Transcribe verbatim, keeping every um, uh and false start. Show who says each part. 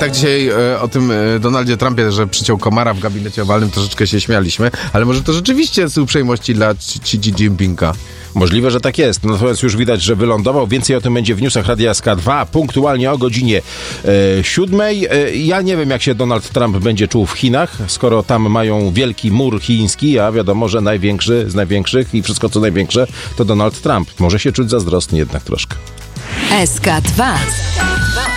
Speaker 1: tak dzisiaj e, o tym e, Donaldzie Trumpie, że przyciął komara w gabinecie owalnym, troszeczkę się śmialiśmy, ale może to rzeczywiście z uprzejmości dla Xi Jinpinga.
Speaker 2: Możliwe, że tak jest. Natomiast już widać, że wylądował. Więcej o tym będzie w newsach Radia S K dwa, punktualnie o godzinie e, siódmej. E, ja nie wiem, jak się Donald Trump będzie czuł w Chinach, skoro tam mają wielki mur chiński, a wiadomo, że największy z największych i wszystko co największe to Donald Trump. Może się czuć zazdrosny jednak troszkę.
Speaker 3: S K dwa.